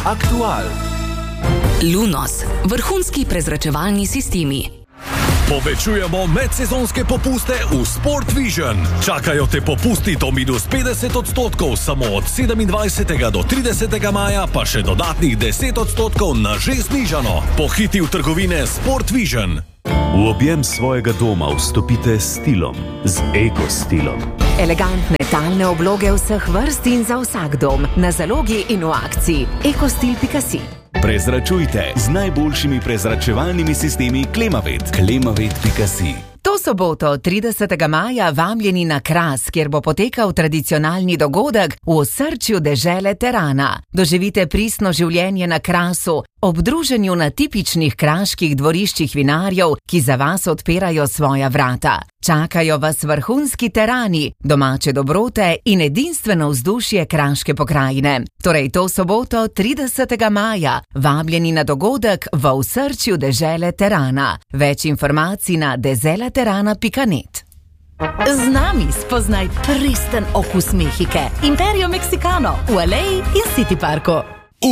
Aktual. Lunos, vrhunski prezračevalni sistemi. Povečujemo medsezonske popuste v Sport Vision. Čakajo te popusti do -50% samo od 27. do 30. maja, pa še dodatnih 10% na že znižano. Pohiti v trgovine Sport Vision. V objem svojega doma vstopite s stilom, z ekostilom. Elegantne talne obloge vseh vrst in za vsak dom, na zalogi in v akciji. Ekostil.si. Prezračujte z najboljšimi prezračevalnimi sistemi Klimavet. Klimavet.si. To soboto, 30. maja, vabljeni na Kras, kjer bo potekal tradicionalni dogodek v osrčju dežele Terana. Doživite pristno življenje na Krasu, ob druženju na tipičnih kraških dvoriščih vinarjev, ki za vas odpirajo svoja vrata. Čakajo vas vrhunski terani, domače dobrote in edinstveno vzdušje kraške pokrajine. Torej to soboto, 30. maja, vabljeni na dogodek v osrčju dežele Terana. Več informacij na dezelaterana.net. Z nami spoznaj pristen okus Mehike. Imperio Mexicano v Aleji in City Parku.